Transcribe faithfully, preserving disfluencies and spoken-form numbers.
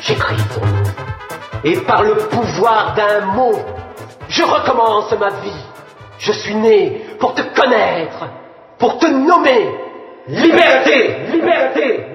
j'écris pour nous. Et par le pouvoir d'un mot, je recommence ma vie. Je suis né pour te connaître, pour te nommer. Liberté, liberté,